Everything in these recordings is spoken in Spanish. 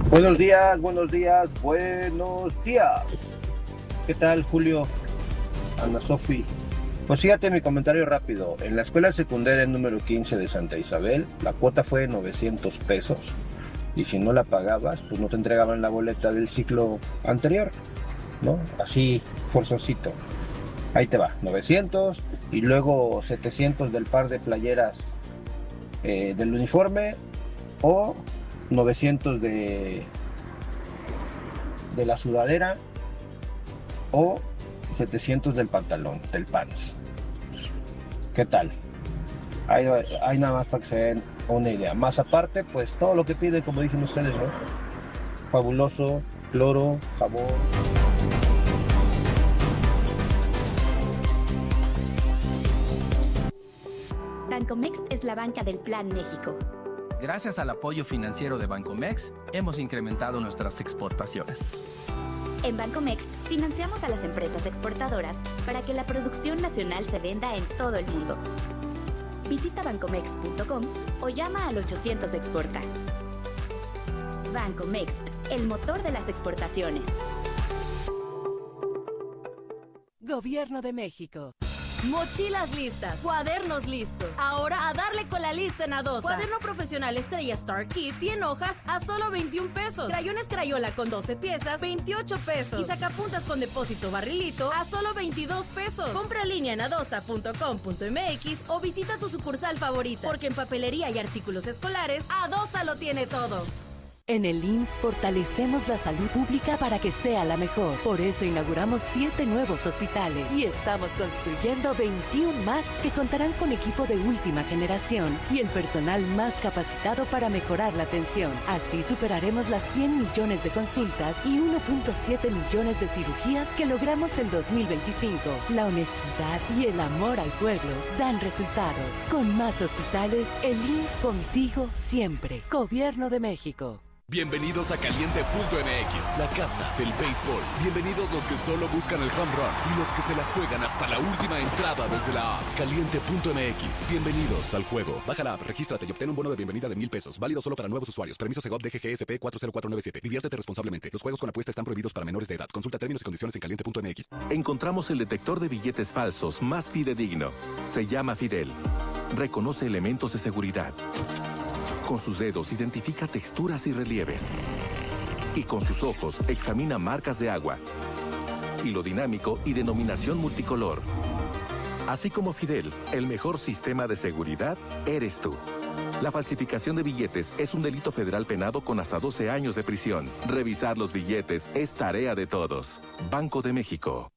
Buenos días, buenos días, buenos días. ¿Qué tal, Julio? Ana Sofi. Pues fíjate mi comentario rápido. En la escuela secundaria número 15 de Santa Isabel, la cuota fue de 900 pesos. Y si no la pagabas, pues no te entregaban la boleta del ciclo anterior, ¿no? Así, forzosito. Ahí te va, 900 y luego 700 del par de playeras del uniforme o 900 de la sudadera o 700 del pantalón, del pants. ¿Qué tal? Hay nada más para que se den una idea. Más aparte, pues todo lo que piden, como dicen ustedes, ¿no? Fabuloso, cloro, jabón. Bancomext es la banca del Plan México. Gracias al apoyo financiero de Bancomext, hemos incrementado nuestras exportaciones. En Bancomext financiamos a las empresas exportadoras para que la producción nacional se venda en todo el mundo. Visita bancomext.com o llama al 800 Exporta. Bancomext, el motor de las exportaciones. Gobierno de México. Mochilas listas, cuadernos listos. Ahora a darle con la lista en A2. Cuaderno profesional Estrella Star Kit, 100 hojas a solo 21 pesos. Crayones Crayola con 12 piezas, 28 pesos. Y sacapuntas con depósito barrilito a solo 22 pesos. Compra línea en adosa.com.mx o visita tu sucursal favorita. Porque en papelería y artículos escolares, Adosa lo tiene todo. En el IMSS fortalecemos la salud pública para que sea la mejor. Por eso inauguramos 7 nuevos hospitales y estamos construyendo 21 más que contarán con equipo de última generación y el personal más capacitado para mejorar la atención. Así superaremos las 100 millones de consultas y 1.7 millones de cirugías que logramos en 2025. La honestidad y el amor al pueblo dan resultados. Con más hospitales, el IMSS contigo siempre. Gobierno de México. Bienvenidos a Caliente.mx, la casa del béisbol. Bienvenidos los que solo buscan el home run y los que se la juegan hasta la última entrada desde la app. Caliente.mx, bienvenidos al juego. Baja la app, regístrate y obtén un bono de bienvenida de 1,000 pesos. Válido solo para nuevos usuarios. Permiso Segov DGGSP 40497. Diviértete responsablemente. Los juegos con apuesta están prohibidos para menores de edad. Consulta términos y condiciones en Caliente.mx. Encontramos el detector de billetes falsos más fidedigno. Se llama Fidel. Reconoce elementos de seguridad. Con sus dedos identifica texturas y relieves. Y con sus ojos examina marcas de agua. Hilo dinámico y denominación multicolor. Así como Fidel, el mejor sistema de seguridad eres tú. La falsificación de billetes es un delito federal penado con hasta 12 años de prisión. Revisar los billetes es tarea de todos. Banco de México.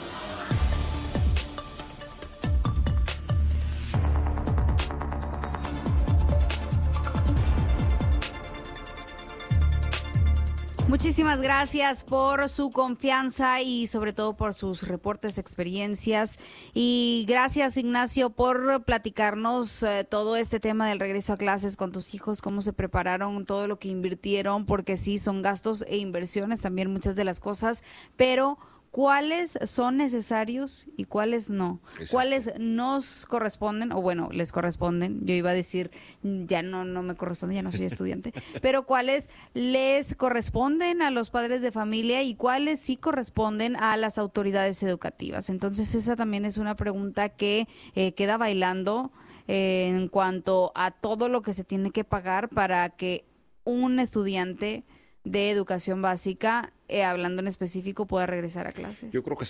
Muchísimas gracias por su confianza y sobre todo por sus reportes, experiencias. Y gracias, Ignacio, por platicarnos todo este tema del regreso a clases con tus hijos, cómo se prepararon, todo lo que invirtieron, porque sí, son gastos e inversiones también muchas de las cosas, pero ¿cuáles son necesarios y cuáles no? Exacto. ¿Cuáles nos corresponden? O bueno, les corresponden. Yo iba a decir, ya no me corresponde, ya no soy estudiante. Pero ¿cuáles les corresponden a los padres de familia y cuáles sí corresponden a las autoridades educativas? Entonces, esa también es una pregunta que queda bailando en cuanto a todo lo que se tiene que pagar para que un estudiante de educación básica, hablando en específico, pueda regresar a clases. Yo creo que